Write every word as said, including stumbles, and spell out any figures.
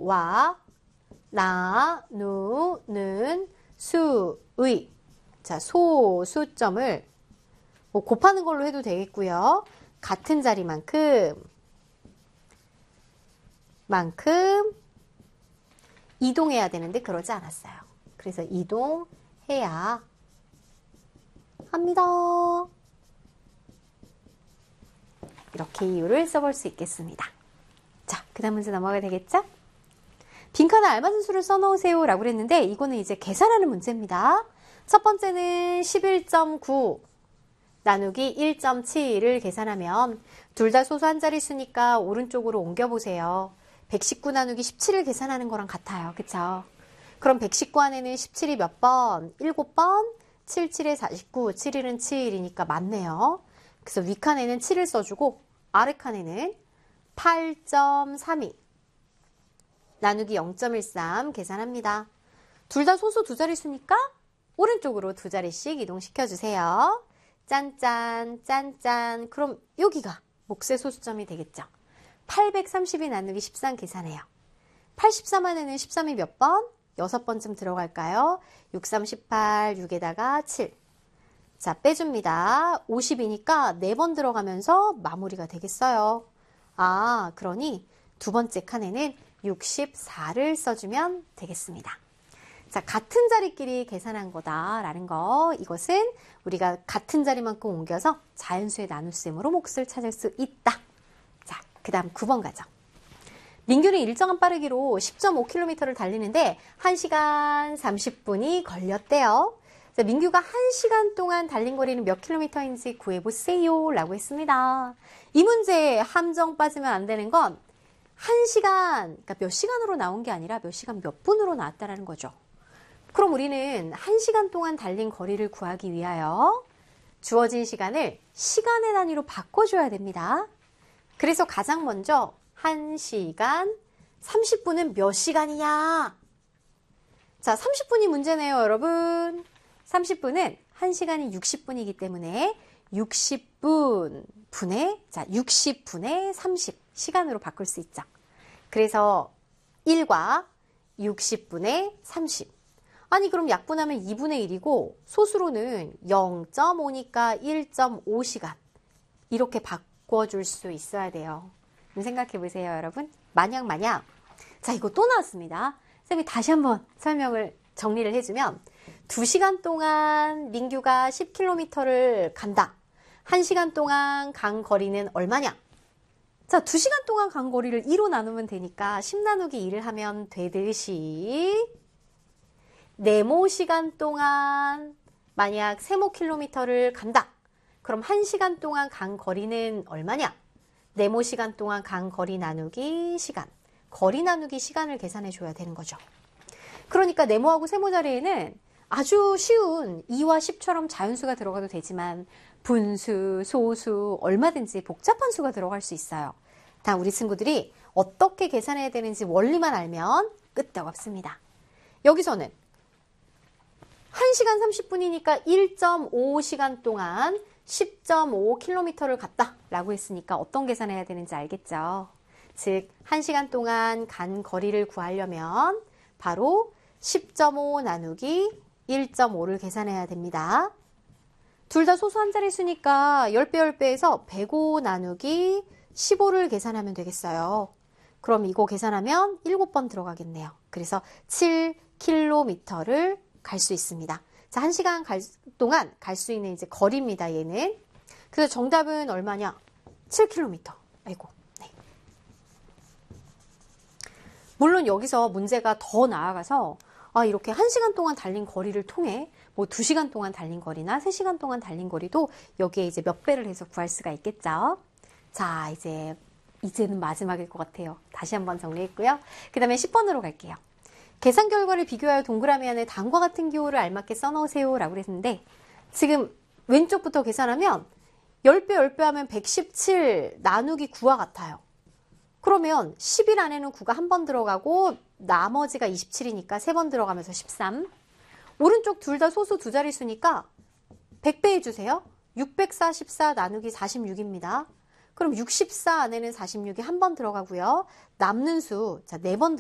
소와 나누는 수의. 자, 소, 수점을 뭐 곱하는 걸로 해도 되겠고요. 같은 자리만큼 만큼 이동해야 되는데 그러지 않았어요. 그래서 이동해야 합니다. 이렇게 이유를 써볼 수 있겠습니다. 자, 그 다음 문제 넘어가야 되겠죠? 빈칸에 알맞은 수를 써놓으세요 라고 그랬는데 이거는 이제 계산하는 문제입니다. 첫 번째는 십일 점 구 나누기 일 점 칠을 계산하면 둘 다 소수 한 자릿수니까 오른쪽으로 옮겨보세요. 백십구 나누기 십칠을 계산하는 거랑 같아요. 그쵸? 그럼 백십구 안에는 십칠이 몇 번? 일곱 번? 칠, 칠에 사십구, 칠, 일은 칠이니까 맞네요. 그래서 윗칸에는 칠을 써주고 아래칸에는 팔 점 삼이 나누기 영 점 일삼 계산합니다. 둘 다 소수 두 자릿수니까 오른쪽으로 두 자리씩 이동시켜주세요. 짠짠 짠짠. 그럼 여기가 몫의 소수점이 되겠죠. 팔백삼십이 나누기 십삼 계산해요. 팔십삼 안에는 십삼이 몇 번? 여섯 번쯤 들어갈까요? 육, 삼, 십팔, 육에다가 칠. 자, 빼줍니다. 오십이니까 네 번 들어가면서 마무리가 되겠어요. 아, 그러니 두 번째 칸에는 육십사를 써주면 되겠습니다. 자, 같은 자리끼리 계산한 거다라는 거. 이것은 우리가 같은 자리만큼 옮겨서 자연수의 나눗셈으로 몫을 찾을 수 있다. 자, 그 다음 구 번 가죠. 민규는 일정한 빠르기로 십 점 오 킬로미터를 달리는데 한 시간 삼십 분이 걸렸대요. 자, 민규가 한 시간 동안 달린 거리는 몇 킬로미터인지 구해보세요 라고 했습니다. 이 문제에 함정 빠지면 안 되는 건 한 시간, 그러니까 몇 시간으로 나온 게 아니라 몇 시간 몇 분으로 나왔다는 거죠. 그럼 우리는 한 시간 동안 달린 거리를 구하기 위하여 주어진 시간을 시간의 단위로 바꿔줘야 됩니다. 그래서 가장 먼저 한 시간 삼십 분은 몇 시간이냐? 자, 삼십 분이 문제네요, 여러분. 삼십 분은 한 시간이 육십 분이기 때문에 육십 분 분의, 자, 육십 분의 삼십 시간으로 바꿀 수 있죠. 그래서 일과 육십 분의 삼십. 아니, 그럼 약분하면 이분의 일이고 소수로는 영 점 오니까 일 점 오 시간. 이렇게 바꿔줄 수 있어야 돼요. 생각해 보세요, 여러분. 만약 만약 자, 이거 또 나왔습니다. 쌤이 다시 한번 설명을 정리를 해주면 두 시간 동안 민규가 십 킬로미터를 간다. 한 시간 동안 간 거리는 얼마냐? 자, 두 시간 동안 간 거리를 이로 나누면 되니까 십 나누기 이를 하면 되듯이 네모 시간 동안 만약 세모 킬로미터를 간다. 그럼 한 시간 동안 간 거리는 얼마냐? 네모 시간 동안 간 거리 나누기 시간. 거리 나누기 시간을 계산해 줘야 되는 거죠. 그러니까 네모하고 세모 자리에는 아주 쉬운 이와 십처럼 자연수가 들어가도 되지만 분수, 소수, 얼마든지 복잡한 수가 들어갈 수 있어요. 다 우리 친구들이 어떻게 계산해야 되는지 원리만 알면 끄떡 없습니다. 여기서는 한 시간 삼십 분이니까 일 점 오 시간 동안 십 점 오 킬로미터를 갔다 라고 했으니까 어떤 계산해야 되는지 알겠죠? 즉, 한 시간 동안 간 거리를 구하려면 바로 십 점 오 나누기 일 점 오를 계산해야 됩니다. 둘 다 소수 한 자릿수니까 십 배 십 배에서 백오 나누기 십오를 계산하면 되겠어요. 그럼 이거 계산하면 일곱 번 들어가겠네요. 그래서 칠 킬로미터를 갈 수 있습니다. 자, 한 시간 갈, 동안 갈 수 있는 이제 거리입니다, 얘는. 그래서 정답은 얼마냐? 칠 킬로미터. 아이고. 네. 물론 여기서 문제가 더 나아가서 아, 이렇게 한 시간 동안 달린 거리를 통해 뭐 두 시간 동안 달린 거리나 세 시간 동안 달린 거리도 여기에 이제 몇 배를 해서 구할 수가 있겠죠. 자, 이제 이제는 마지막일 것 같아요. 다시 한번 정리했고요. 그 다음에 십 번으로 갈게요. 계산 결과를 비교하여 동그라미 안에 다음과 같은 기호를 알맞게 써넣으세요 라고 그랬는데 지금 왼쪽부터 계산하면 십 배 십 배 하면 백십칠 나누기 구와 같아요. 그러면 십일 안에는 구가 한 번 들어가고 나머지가 이십칠이니까 세 번 들어가면서 십삼. 오른쪽 둘 다 소수 두 자릿수니까 백 배 해주세요. 육백사십사 나누기 사십육입니다. 그럼 육십사 안에는 사십육이 한 번 들어가고요. 남는 수, 자, 네 번